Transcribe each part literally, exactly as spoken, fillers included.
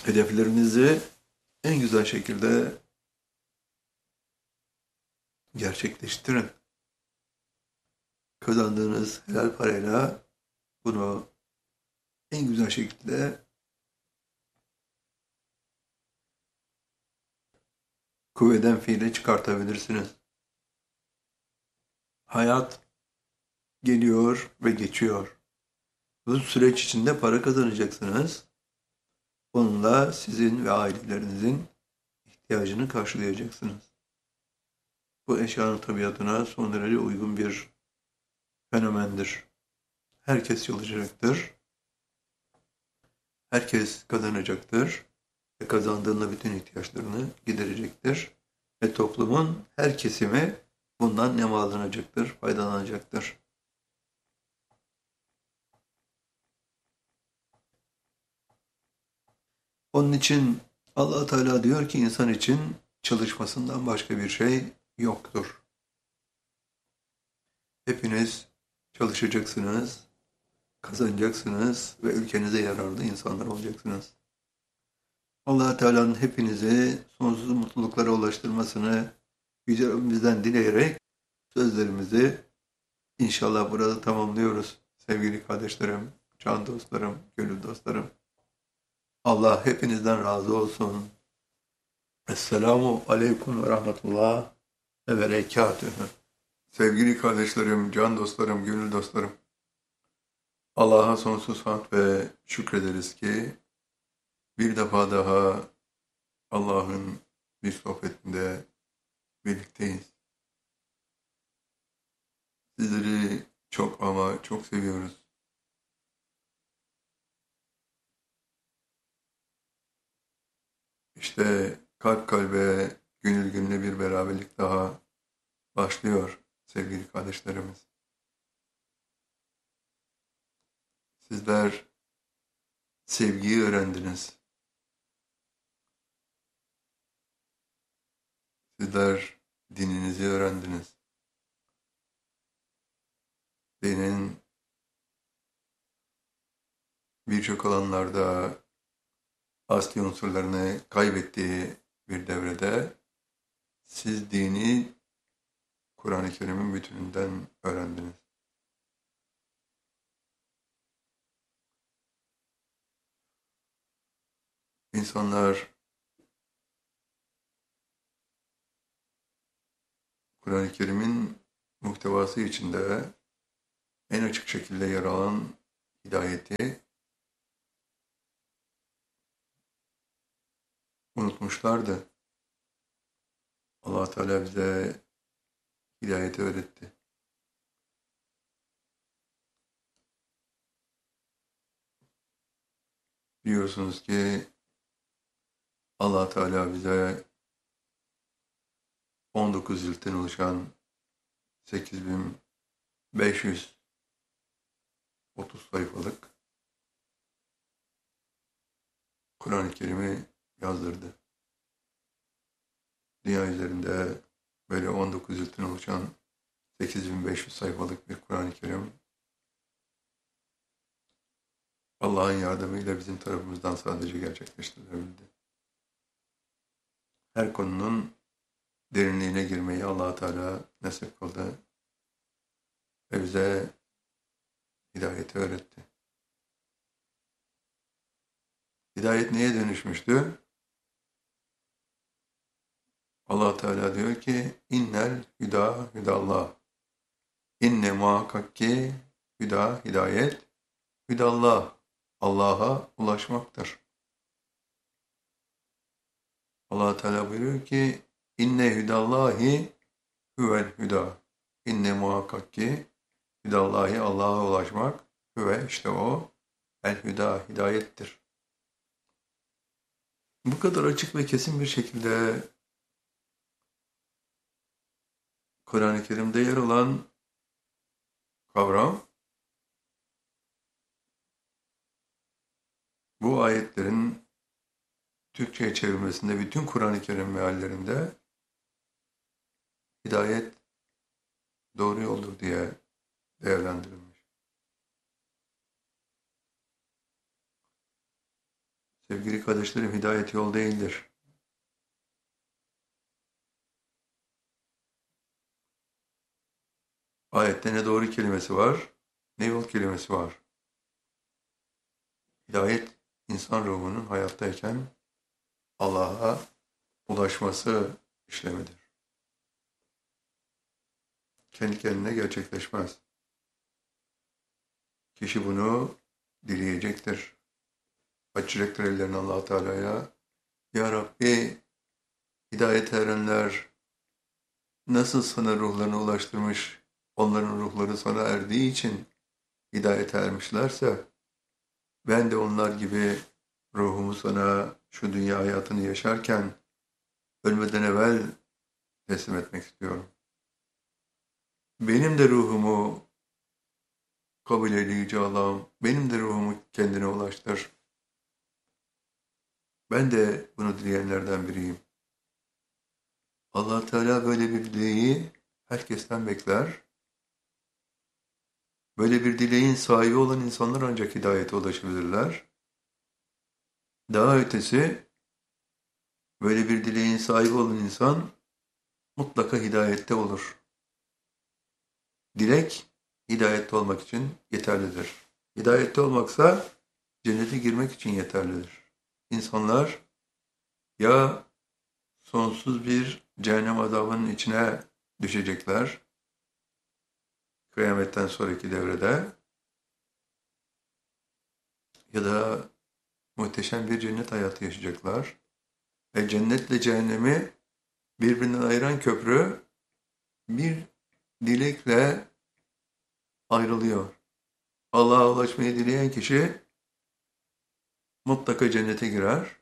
Hedeflerinizi en güzel şekilde gerçekleştirin. Kazandığınız helal parayla bunu en güzel şekilde kuvveden fiile çıkartabilirsiniz. Hayat geliyor ve geçiyor. Bu süreç içinde para kazanacaksınız. Bununla sizin ve ailelerinizin ihtiyacını karşılayacaksınız. Bu eşyanın tabiatına son derece uygun bir fenomendir. Herkes çalışacaktır. Herkes kazanacaktır. Ve kazandığında bütün ihtiyaçlarını giderecektir. Ve toplumun her kesimi bundan nemalanacaktır, faydalanacaktır. Onun için Allah Teala diyor ki insan için çalışmasından başka bir şey yoktur. Hepiniz çalışacaksınız, kazanacaksınız ve ülkenize yararlı insanlar olacaksınız. Allah Teala'nın hepinizi sonsuz mutluluklara ulaştırmasını Yüce Rabbimizden dileyerek sözlerimizi inşallah burada tamamlıyoruz. Sevgili kardeşlerim, can dostlarım, gönül dostlarım. Allah hepinizden razı olsun. Esselamu aleyküm ve rahmetullah ve berekatühü. Sevgili kardeşlerim, can dostlarım, gönül dostlarım. Allah'a sonsuz hamd ve şükrederiz ki bir defa daha Allah'ın bir sohbetinde birlikteyiz. Sizleri çok ama çok seviyoruz. İşte kalp kalbe, gönül gönüle bir beraberlik daha başlıyor sevgili kardeşlerimiz. Sizler sevgiyi öğrendiniz. Sizler dininizi öğrendiniz. Dinin birçok alanlarda asli unsurlarını kaybettiği bir devrede siz dini Kur'an-ı Kerim'in bütününden öğrendiniz. İnsanlar Kur'an-ı Kerim'in muhtevası içinde en açık şekilde yer alan hidayeti unutmuşlardı. Allah Teala bize hidayeti öğretti. Biliyorsunuz ki Allah Teala bize on dokuz ciltten oluşan sekiz bin beş yüz otuz sayfalık Kur'an-ı Kerim'i yazdırdı. Dünya üzerinde böyle on dokuz ciltten oluşan sekiz bin beş yüz sayfalık bir Kur'an-ı Kerim Allah'ın yardımıyla bizim tarafımızdan sadece gerçekleştirilebildi. Her konunun derinliğine girmeyi Allah Teala nasip kıldı ve bize hidayeti öğretti. Hidayet neye dönüşmüştü? Allah Teala diyor ki innel hüda hüdallah. İnne muhakkak ki hüda hidayet hüdallah. Allah'a ulaşmaktır. Allah Teala buyuruyor ki inne hüdallahi huvel hüda. İnne muhakkak ki hüdallahi Allah'a ulaşmak hüve işte o el hüda hidayettir. Bu kadar açık ve kesin bir şekilde Kur'an-ı Kerim'de yer alan kavram bu ayetlerin Türkçe'ye çevrilmesinde bütün Kur'an-ı Kerim meallerinde hidayet doğru yoldur diye değerlendirilmiş. Sevgili kardeşlerim, hidayet yol değildir. Ayette ne doğru kelimesi var, ne yol kelimesi var. Hidayet, insan ruhunun hayattayken Allah'a ulaşması işlemidir. Kendi kendine gerçekleşmez. Kişi bunu dileyecektir. Açacaktır ellerini Allah Teala'ya. Ya Rabbi, hidayet erenler nasıl sana ruhlarını ulaştırmış, onların ruhları sana erdiği için hidayete ermişlerse, ben de onlar gibi ruhumu sana şu dünya hayatını yaşarken ölmeden evvel teslim etmek istiyorum. Benim de ruhumu kabul eyle Yüce Allah'ım. Benim de ruhumu kendine ulaştır. Ben de bunu dileyenlerden biriyim. Allah Teala böyle bir dileği herkesten bekler. Böyle bir dileğin sahibi olan insanlar ancak hidayete ulaşabilirler. Daha ötesi, böyle bir dileğin sahibi olan insan mutlaka hidayette olur. Dilek, hidayette olmak için yeterlidir. Hidayette olmaksa cennete girmek için yeterlidir. İnsanlar ya sonsuz bir cehennem azabının içine düşecekler, kıyametten sonraki devrede, ya da muhteşem bir cennet hayatı yaşayacaklar. Ve cennetle cehennemi birbirinden ayıran köprü bir dilekle ayrılıyor. Allah'a ulaşmayı dileyen kişi mutlaka cennete girer.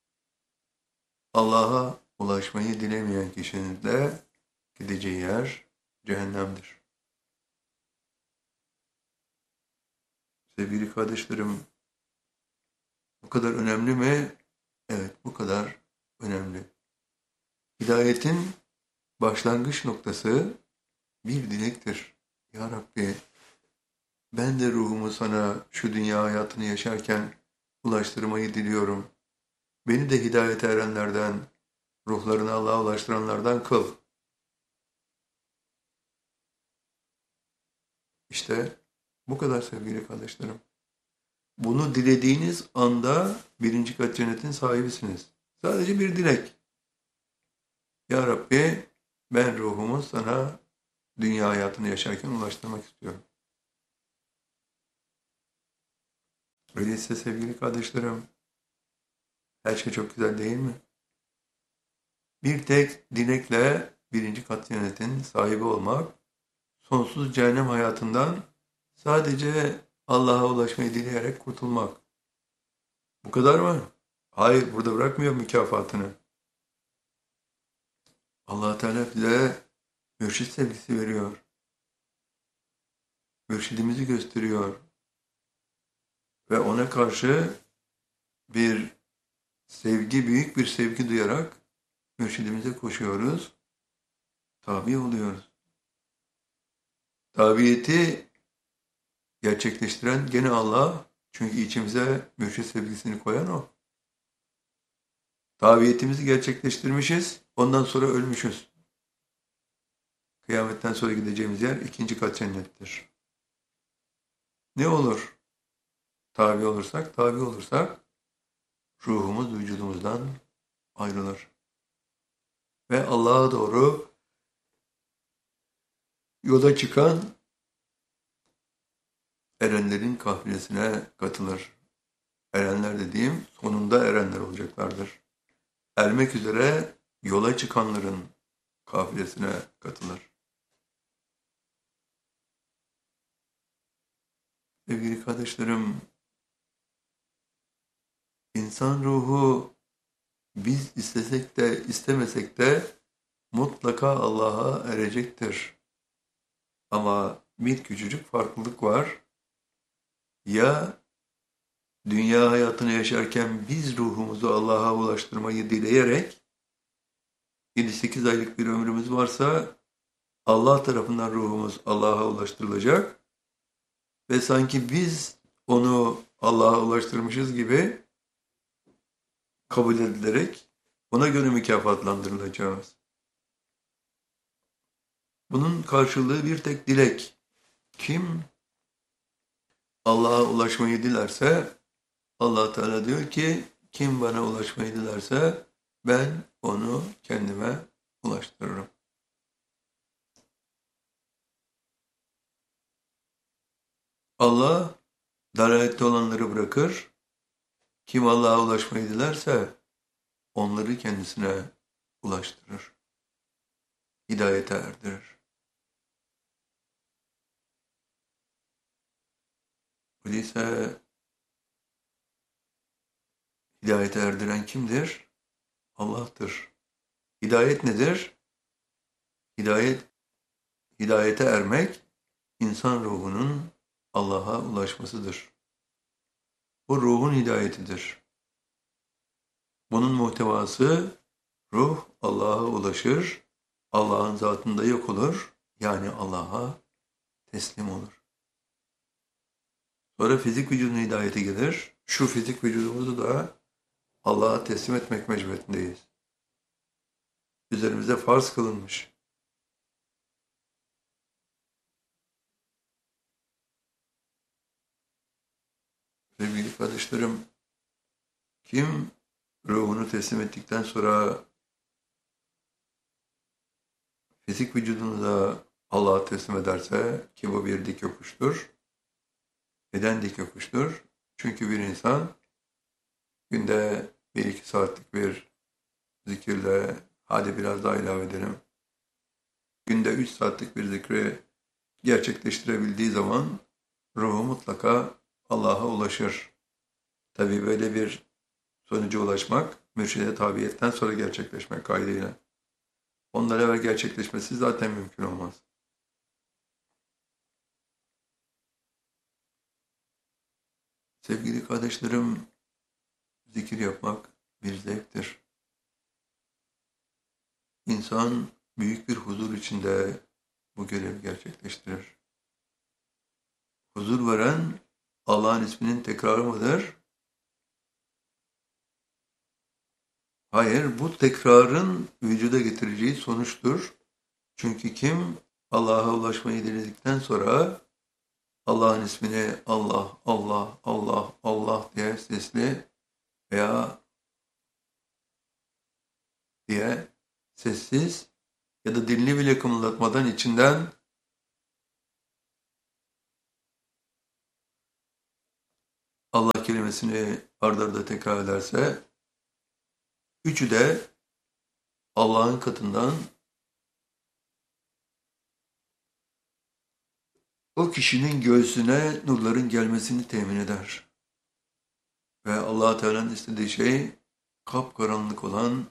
Allah'a ulaşmayı dilemeyen kişinin de gideceği yer cehennemdir. Sevgili kardeşlerim, bu kadar önemli mi? Evet, bu kadar önemli. Hidayetin başlangıç noktası bir dilektir. Ya Rabbi, ben de ruhumu sana şu dünya hayatını yaşarken ulaştırmayı diliyorum. Beni de hidayete erenlerden, ruhlarını Allah'a ulaştıranlardan kıl. İşte bu kadar sevgili kardeşlerim. Bunu dilediğiniz anda birinci kat cennetin sahibisiniz. Sadece bir dilek. Ya Rabbi, ben ruhumu sana dünya hayatını yaşarken ulaştırmak istiyorum. Öyleyse sevgili kardeşlerim, her şey çok güzel değil mi? Bir tek dilekle birinci kat cennetin sahibi olmak, sonsuz cehennem hayatından sadece Allah'a ulaşmayı dileyerek kurtulmak. Bu kadar mı? Hayır, burada bırakmıyor mükafatını. Allah Teala bize mürşit sevgisi veriyor. Mürşidimizi gösteriyor. Ve ona karşı bir sevgi, büyük bir sevgi duyarak mürşidimize koşuyoruz. Tabi oluyoruz. Tabiyeti gerçekleştiren gene Allah. Çünkü içimize mürşid sevgisini koyan O. Tabiyetimizi gerçekleştirmişiz. Ondan sonra ölmüşüz. Kıyametten sonra gideceğimiz yer ikinci kat cennettir. Ne olur? Tabi olursak, tabi olursak ruhumuz vücudumuzdan ayrılır. Ve Allah'a doğru yola çıkan erenlerin kafilesine katılır. Erenler dediğim sonunda erenler olacaklardır. Ermek üzere yola çıkanların kafilesine katılır. Sevgili kardeşlerim, insan ruhu biz istesek de istemesek de mutlaka Allah'a erecektir. Ama bir küçücük farklılık var. Ya dünya hayatını yaşarken biz ruhumuzu Allah'a ulaştırmayı dileyerek yedi sekiz aylık bir ömrümüz varsa Allah tarafından ruhumuz Allah'a ulaştırılacak ve sanki biz onu Allah'a ulaştırmışız gibi kabul edilerek ona göre mükafatlandırılacağız. Bunun karşılığı bir tek dilek. Kim Allah'a ulaşmayı dilerse, Allah Teala diyor ki, kim bana ulaşmayı dilerse ben onu kendime ulaştırırım. Allah dalalette olanları bırakır. Kim Allah'a ulaşmayı dilerse onları kendisine ulaştırır. Hidayete erdirir. Öyleyse hidayete erdiren kimdir? Allah'tır. Hidayet nedir? Hidayet, hidayete ermek, insan ruhunun Allah'a ulaşmasıdır. Bu ruhun hidayetidir. Bunun muhtevası, ruh Allah'a ulaşır, Allah'ın zatında yok olur, yani Allah'a teslim olur. Sonra fizik vücudun hidayeti gelir, şu fizik vücudumuzu da Allah'a teslim etmek mecburiyetindeyiz. Üzerimize farz kılınmış. Sevgili kardeşlerim, kim ruhunu teslim ettikten sonra fizik vücudunu da Allah'a teslim ederse, ki bu bir dik yokuştur. Neden dik yokuştur? Çünkü bir insan günde bir iki saatlik bir zikirle, hadi biraz daha ilave edelim, günde üç saatlik bir zikri gerçekleştirebildiği zaman ruhu mutlaka Allah'a ulaşır. Tabii böyle bir sonuca ulaşmak, mürşide tabiyetten sonra gerçekleşmek kaydıyla. Ondan evvel gerçekleşmesi zaten mümkün olmaz. Sevgili kardeşlerim, zikir yapmak bir zevktir. İnsan büyük bir huzur içinde bu görevi gerçekleştirir. Huzur veren Allah'ın isminin tekrarı mıdır? Hayır, bu tekrarın vücuda getireceği sonuçtur. Çünkü kim Allah'a ulaşmayı diledikten sonra Allah'ın ismini Allah, Allah, Allah, Allah diye sesli veya diye sessiz ya da dilini bile kımıldatmadan içinden Allah kelimesini ard arda tekrar ederse, üçü de Allah'ın katından o kişinin göğsüne nurların gelmesini temin eder. Ve Allah Teala'nın istediği şey kapkaranlık olan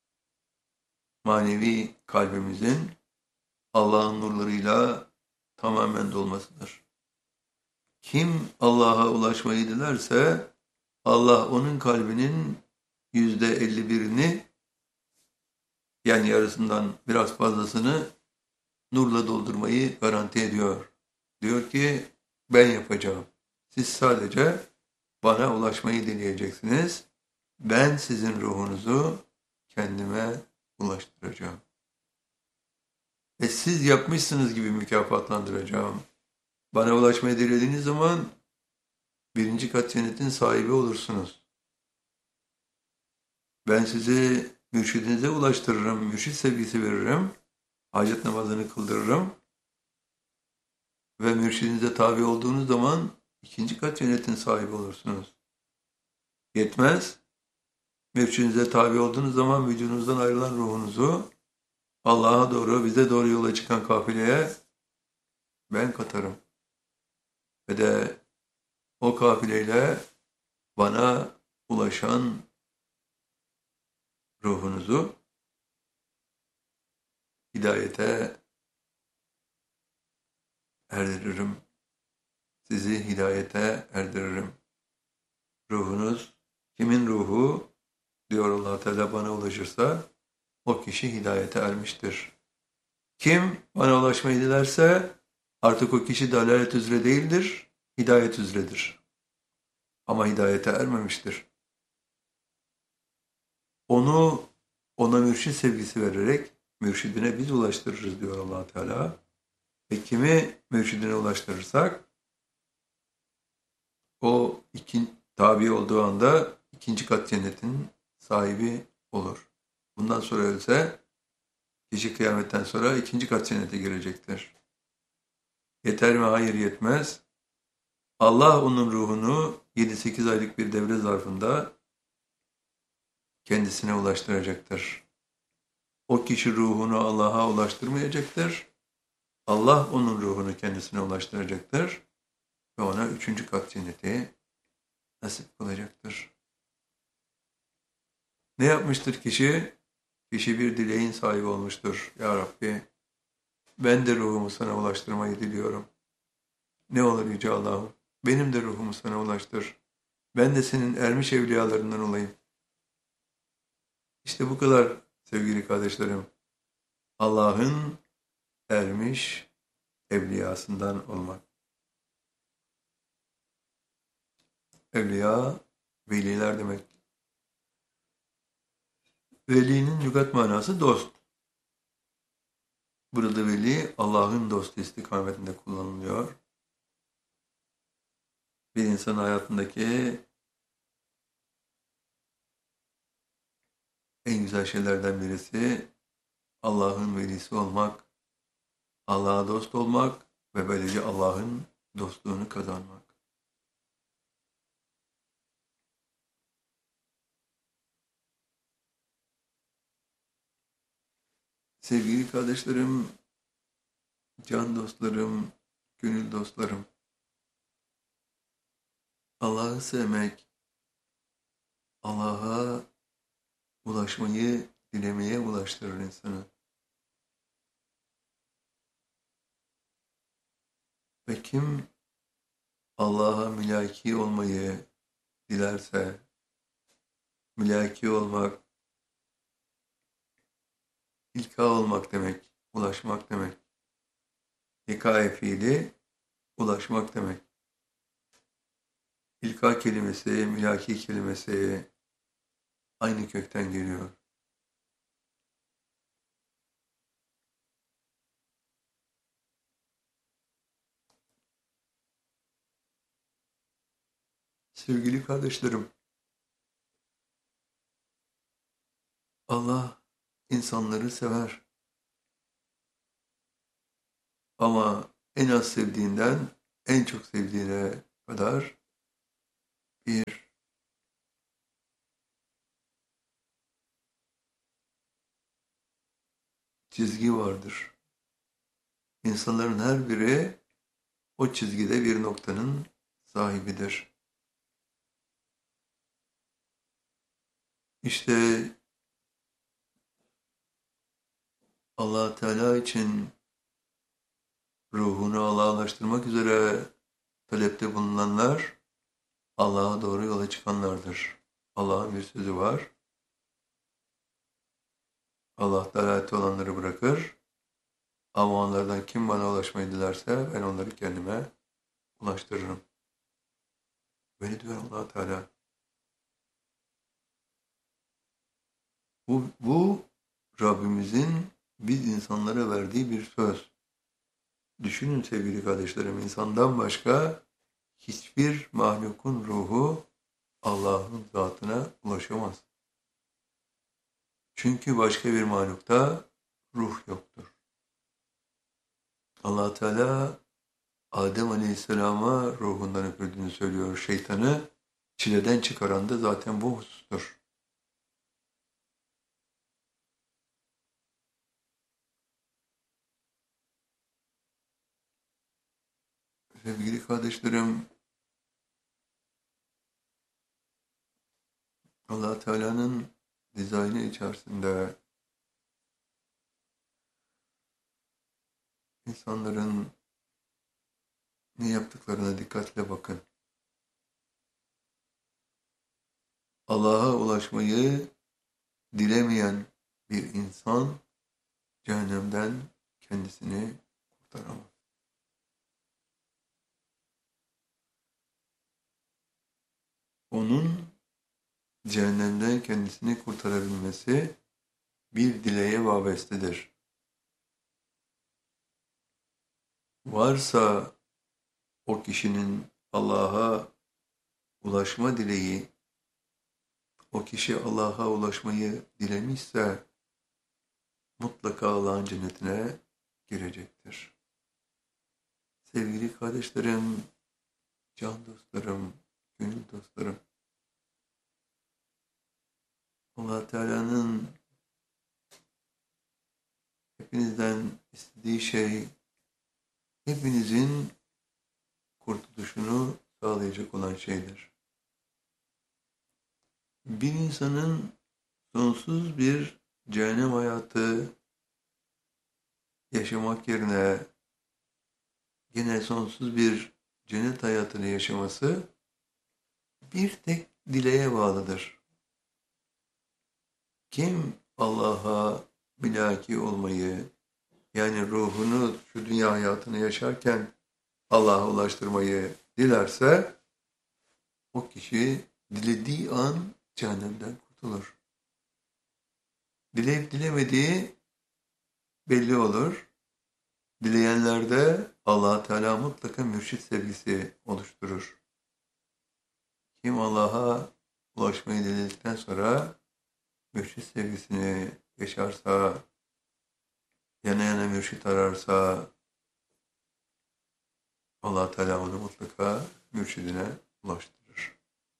manevi kalbimizin Allah'ın nurlarıyla tamamen dolmasıdır. Kim Allah'a ulaşmayı dilerse Allah onun kalbinin yüzde elli birini, yani yarısından biraz fazlasını nurla doldurmayı garanti ediyor. Diyor ki ben yapacağım. Siz sadece bana ulaşmayı dileyeceksiniz. Ben sizin ruhunuzu kendime ulaştıracağım. Ve siz yapmışsınız gibi mükafatlandıracağım. Bana ulaşmayı dilediğiniz zaman birinci kat cennetin sahibi olursunuz. Ben sizi mürşidinize ulaştırırım, mürşid sevgisi veririm, hacet namazını kıldırırım ve mürşidinize tabi olduğunuz zaman ikinci kat cennetin sahibi olursunuz. Yetmez, mürşidinize tabi olduğunuz zaman vücudunuzdan ayrılan ruhunuzu Allah'a doğru, bize doğru yola çıkan kafileye ben katarım. Ve de o kafileyle bana ulaşan ruhunuzu hidayete erdiririm. Sizi hidayete erdiririm. Ruhunuz, kimin ruhu diyor Allah Teala bana ulaşırsa o kişi hidayete ermiştir. Kim bana ulaşmayı dilerse artık o kişi dalalet üzere değildir, hidayet üzeredir. Ama hidayete ermemiştir. Onu ona mürşid sevgisi vererek mürşidine biz ulaştırırız diyor Allah Teala. Ve kimi mürşidine ulaştırırsak o iki, tabi olduğu anda ikinci kat cennetin sahibi olur. Bundan sonra ölse kişi kıyametten sonra ikinci kat cennete girecektir. Yeter mi? Hayır, yetmez. Allah onun ruhunu yedi sekiz aylık bir devre zarfında kendisine ulaştıracaktır. O kişi ruhunu Allah'a ulaştırmayacaktır. Allah onun ruhunu kendisine ulaştıracaktır ve ona üçüncü kat cenneti nasip kılacaktır. Ne yapmıştır kişi? Kişi bir dileğin sahibi olmuştur. Ya Rabbi, ben de ruhumu sana ulaştırmayı diliyorum. Ne olur Yüce Allah'ım, benim de ruhumu sana ulaştır. Ben de senin ermiş evliyalarından olayım. İşte bu kadar sevgili kardeşlerim. Allah'ın ermiş evliyasından olmak. Evliya, veliler demek. Velinin lügat manası dost. Burada veli Allah'ın dostu istikametinde kullanılıyor. Bir insan hayatındaki en güzel şeylerden birisi Allah'ın velisi olmak, Allah'a dost olmak ve böylece Allah'ın dostluğunu kazanmak. Sevgili kardeşlerim, can dostlarım, gönül dostlarım, Allah'ı sevmek, Allah'a ulaşmayı dilemeye ulaştırır insanı. Ve kim Allah'a mülaki olmayı dilerse, mülaki olmak, ilka olmak demek, ulaşmak demek. Hikaye fiili, ulaşmak demek. İlka kelimesi, mülaki kelimesi aynı kökten geliyor. Sevgili kardeşlerim, Allah insanları sever. Ama en az sevdiğinden en çok sevdiğine kadar bir çizgi vardır. İnsanların her biri o çizgide bir noktanın sahibidir. İşte Allah Teala için ruhunu Allah'a ulaştırmak üzere talepte bulunanlar Allah'a doğru yola çıkanlardır. Allah'ın bir sözü var. Allah dalalette olanları bırakır. Ama onlardan kim bana ulaşmayı dilerse ben onları kendime ulaştırırım. Böyle diyor Allah Teala. Bu, bu Rabbimizin biz insanlara verdiği bir söz. Düşünün sevgili kardeşlerim, insandan başka hiçbir mahlukun ruhu Allah'ın zatına ulaşamaz. Çünkü başka bir mahlukta ruh yoktur. Allah Teala Adem Aleyhisselam'a ruhundan üfürdüğünü söylüyor. Şeytanı çileden çıkaran da zaten bu husustur. Sevgili kardeşlerim, Allah Teala'nın dizaynı içerisinde insanların ne yaptıklarına dikkatle bakın. Allah'a ulaşmayı dilemeyen bir insan cehennemden kendisini kurtaramaz. Onun cehennemden kendisini kurtarabilmesi bir dileğe vabestedir. Varsa o kişinin Allah'a ulaşma dileği, o kişi Allah'a ulaşmayı dilemişse mutlaka Allah'ın cennetine girecektir. Sevgili kardeşlerim, can dostlarım, gönül dostlarım, Allah Teala'nın hepinizden istediği şey, hepinizin kurtuluşunu sağlayacak olan şeydir. Bir insanın sonsuz bir cehennem hayatı yaşamak yerine yine sonsuz bir cennet hayatını yaşaması bir tek dileğe bağlıdır. Kim Allah'a bilaki olmayı, yani ruhunu şu dünya hayatını yaşarken Allah'a ulaştırmayı dilerse, o kişi dilediği an cehennemden kurtulur. Dileyip dilemediği belli olur. Dileyenlerde Allah Teala mutlaka mürşit sevgisi oluşturur. Kim Allah'a ulaşmayı diledikten sonra mürşit sevgisini yaşarsa, yana yana mürşit ararsa, Allah Teala onu mutlaka mürşidine ulaştırır.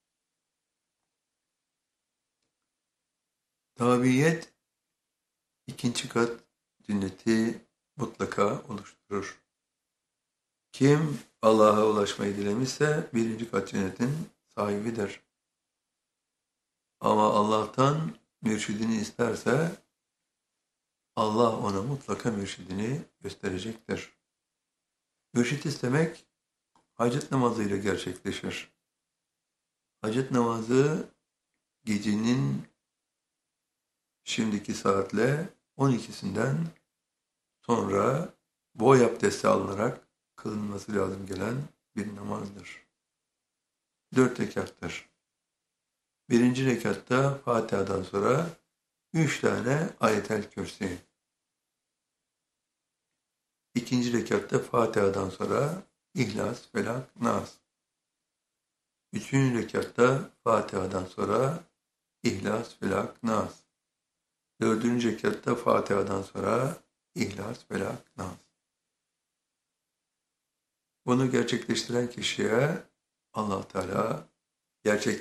Tabiyet ikinci kat cenneti mutlaka oluşturur. Kim Allah'a ulaşmayı dilemişse birinci kat cennetin sahibidir. Ama Allah'tan mürşidini isterse Allah ona mutlaka mürşidini gösterecektir. Mürşit istemek hacet namazıyla gerçekleşir. Hacet namazı gecenin şimdiki saatle on ikisinden sonra boy abdesti alınarak kılınması lazım gelen bir namazdır. Dört rekattır. Birinci rekatta Fatiha'dan sonra üç tane ayet-el kürsi. İkinci rekatta Fatiha'dan sonra İhlas, Felak, Nas. Üçüncü rekatta Fatiha'dan sonra İhlas, Felak, Nas. Dördüncü rekatta Fatiha'dan sonra İhlas, Felak, Nas. Bunu gerçekleştiren kişiye Allah Teala gerçek